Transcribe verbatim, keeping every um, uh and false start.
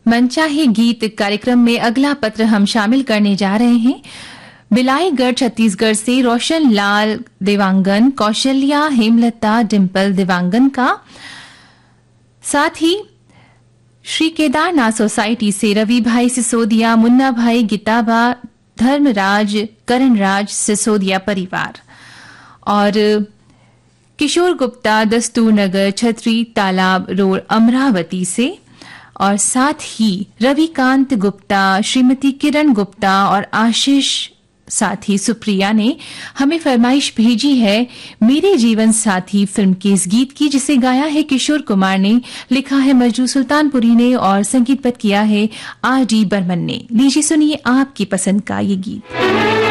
मनचाहे गीत कार्यक्रम में अगला पत्र हम शामिल करने जा रहे हैं बिलाईगढ़ छत्तीसगढ़ से रोशन लाल देवांगन, कौशल्या, हेमलता, डिम्पल देवांगन का। साथ ही श्री केदारनाथ सोसाइटी से रवि भाई सिसोदिया, मुन्ना भाई, गीताबा, धर्मराज, करणराज सिसोदिया परिवार और किशोर गुप्ता, दस्तूर नगर, छतरी तालाब रोड, अमरावती से। और साथ ही रविकांत गुप्ता, श्रीमती किरण गुप्ता और आशीष साथी सुप्रिया ने हमें फरमाइश भेजी है मेरे जीवन साथी फिल्म के इस गीत की, जिसे गाया है किशोर कुमार ने, लिखा है मजरू सुल्तानपुरी ने और संगीतबद्ध किया है आर डी बर्मन ने। लीजिए सुनिए आपकी पसंद का ये गीत।